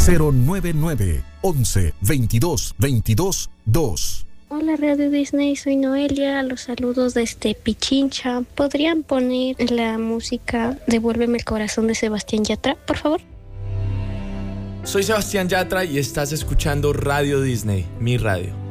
099 11 22 22 2. Hola Radio Disney, soy Noelia, los saludos desde Pichincha. ¿Podrían poner la música Devuélveme el corazón de Sebastián Yatra, por favor? Soy Sebastián Yatra y estás escuchando Radio Disney, mi radio.